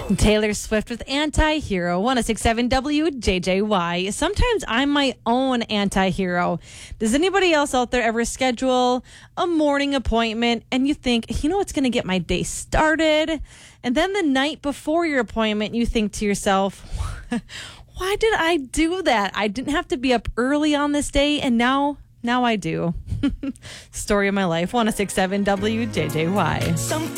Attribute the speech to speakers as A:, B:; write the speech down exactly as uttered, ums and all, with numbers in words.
A: Taylor Swift with Anti-Hero, one oh six point seven W J J Y. Sometimes I'm my own anti-hero. Does anybody else out there ever schedule a morning appointment and you think, you know what's going to get my day started? And then the night before your appointment, you think to yourself, why did I do that? I didn't have to be up early on this day, and now, now I do. Story of my life, one oh six point seven W J J Y.
B: Some